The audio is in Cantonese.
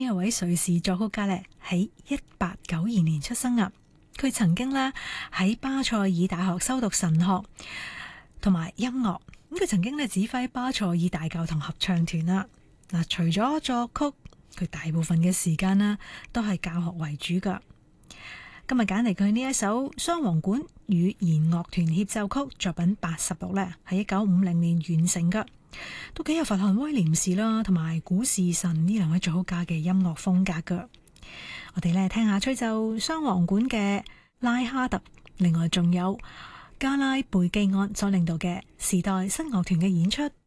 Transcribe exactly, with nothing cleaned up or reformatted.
呢一位瑞士作曲家咧喺一八九二年出生啊，佢曾經咧喺巴塞爾大學修讀神學同埋音樂，咁佢曾經咧指揮巴塞爾大教堂合唱團啦。嗱，除咗作曲，佢大部分嘅時間咧都係教學為主噶。今日揀嚟佢呢一首雙簧管與弦樂團協奏曲作品八十六咧，係一九五零年完成噶。都幾有佛漢威廉士啦，同埋古士神呢兩位作曲家嘅音樂風格噶。我哋咧聽下吹奏雙簧管嘅拉哈特，另外仲有加拉貝基安所領導嘅時代新樂團嘅演出。